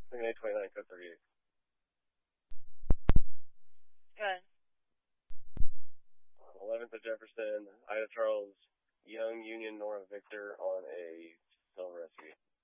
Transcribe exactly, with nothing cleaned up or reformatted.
Lincoln eight twenty-nine, code thirty-eight. Good. eleventh of Jefferson, Ida Charles, Young, Union, Nora Victor on a silver S U V.